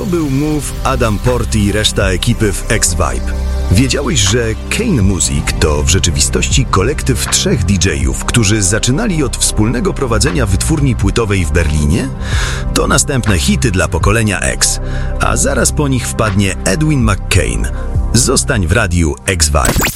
był Move, Adam Porty i reszta ekipy w X-Vibe. Wiedziałeś, że Kane Music to w rzeczywistości kolektyw 3 DJ-ów, którzy zaczynali od wspólnego prowadzenia wytwórni płytowej w Berlinie? To następne hity dla pokolenia X, a zaraz po nich wpadnie Edwin McCain. Zostań w radiu X-Vibe.